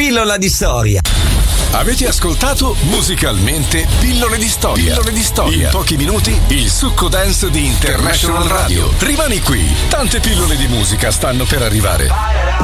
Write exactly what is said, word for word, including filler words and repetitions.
pillola di storia. Avete ascoltato Musicalmente Pillole di Storia. Pillole di Storia. In pochi minuti il succo dance di International Radio. Rimani qui, tante pillole di musica stanno per arrivare.